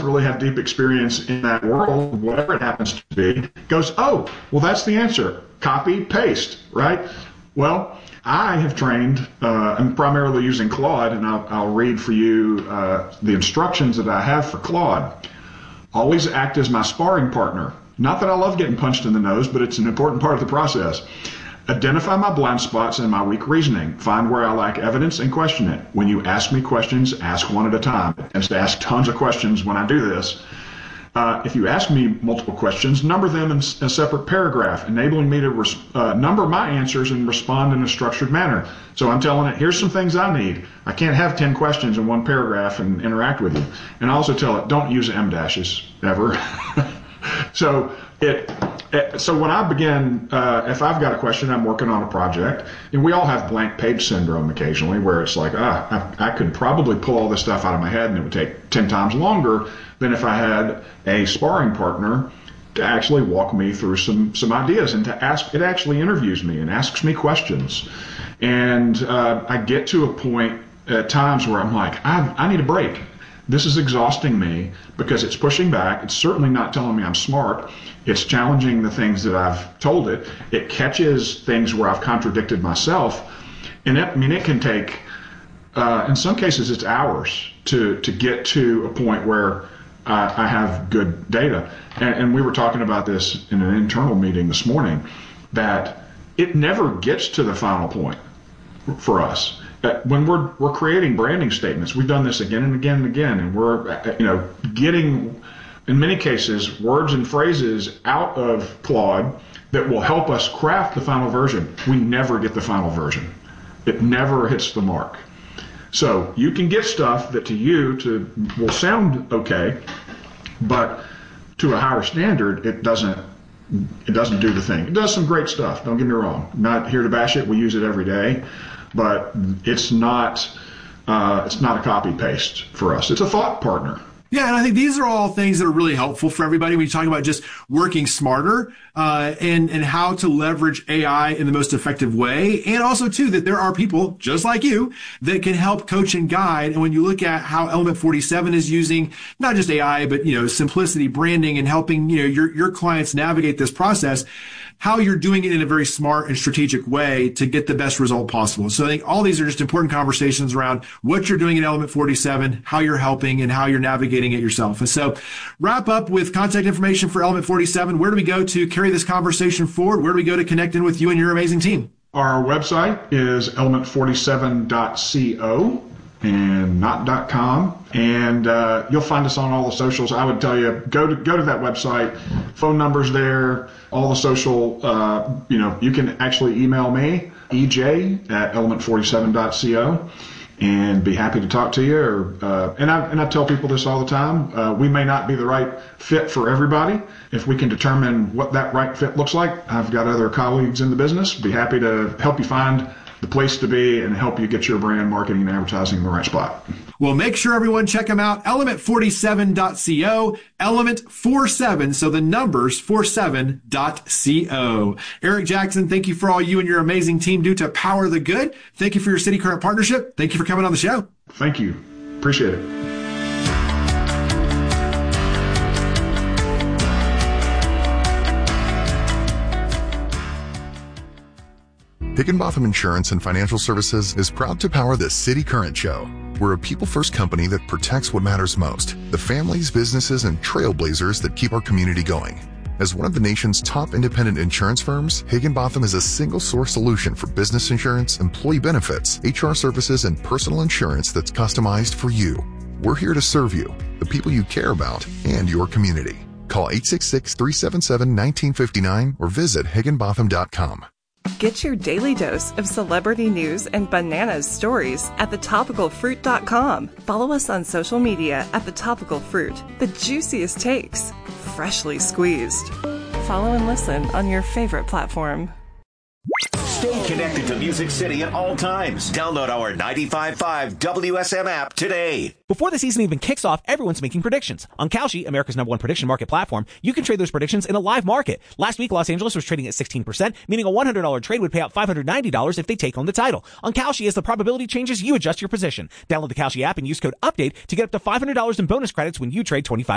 really have deep experience in that world, whatever it happens to be, goes, oh, well, that's the answer. Copy, paste, right? Well, I have trained, I'm primarily using Claude, and I'll read for you the instructions that I have for Claude. Always act as my sparring partner. Not that I love getting punched in the nose, but it's an important part of the process. Identify my blind spots and my weak reasoning. Find where I lack evidence and question it. When you ask me questions, ask one at a time. It tends to ask tons of questions when I do this. If you ask me multiple questions, number them in a separate paragraph, enabling me to number my answers and respond in a structured manner. So I'm telling it, here's some things I need. I can't have 10 questions in one paragraph and interact with you. And I also tell it, don't use em dashes ever. So when I begin, if I've got a question, I'm working on a project, and we all have blank page syndrome occasionally, where it's like, I could probably pull all this stuff out of my head, and it would take 10 times longer than if I had a sparring partner to actually walk me through some ideas, and to ask. It actually interviews me and asks me questions, and I get to a point at times where I'm like, I need a break. This is exhausting me because it's pushing back. It's certainly not telling me I'm smart. It's challenging the things that I've told it. It catches things where I've contradicted myself. And it can take, in some cases, it's hours to get to a point where I have good data. And we were talking about this in an internal meeting this morning, that it never gets to the final point for us. When we're creating branding statements, we've done this again and again and again, and we're getting, in many cases, words and phrases out of Claude that will help us craft the final version. We never get the final version. It never hits the mark. So you can get stuff that to you will sound okay, but to a higher standard, it doesn't do the thing. It does some great stuff. Don't get me wrong. I'm not here to bash it. We use it every day. But it's not a copy paste for us. It's a thought partner. Yeah, and I think these are all things that are really helpful for everybody when you talk about just working smarter and how to leverage AI in the most effective way. And also, too, that there are people just like you that can help coach and guide. And when you look at how Element 47 is using not just AI, but, simplicity, branding, and helping, your clients navigate this process, how you're doing it in a very smart and strategic way to get the best result possible. So I think all these are just important conversations around what you're doing in Element 47, how you're helping, and how you're navigating it yourself. And so wrap up with contact information for Element 47. Where do we go to carry this conversation forward? Where do we go to connect in with you and your amazing team? Our website is element47.co and not .com, and you'll find us on all the socials. I would tell you, go to that website. Phone number's there. All the social, you can actually email me, ej@element47.co, and be happy to talk to you. And I tell people this all the time. We may not be the right fit for everybody. If we can determine what that right fit looks like, I've got other colleagues in the business. Be happy to help you find the place to be and help you get your brand marketing and advertising in the right spot. Well, make sure everyone check them out. Element47.co, Element47, so the numbers 47.co. Eric Jackson, thank you for all you and your amazing team do to power the good. Thank you for your City Current partnership. Thank you for coming on the show. Thank you. Appreciate it. Higginbotham Insurance and Financial Services is proud to power the City Current Show. We're a people-first company that protects what matters most, the families, businesses, and trailblazers that keep our community going. As one of the nation's top independent insurance firms, Higginbotham is a single-source solution for business insurance, employee benefits, HR services, and personal insurance that's customized for you. We're here to serve you, the people you care about, and your community. Call 866-377-1959 or visit higginbotham.com. Get your daily dose of celebrity news and bananas stories at thetopicalfruit.com. Follow us on social media at The Topical Fruit, the juiciest takes, freshly squeezed. Follow and listen on your favorite platform. Stay connected to Music City at all times. Download our 95.5 WSM app today. Before the season even kicks off, everyone's making predictions. On Kalshi, America's #1 prediction market platform, you can trade those predictions in a live market. Last week, Los Angeles was trading at 16%, meaning a $100 trade would pay out $590 if they take home the title. On Kalshi, as the probability changes, you adjust your position. Download the Kalshi app and use code UPDATE to get up to $500 in bonus credits when you trade 25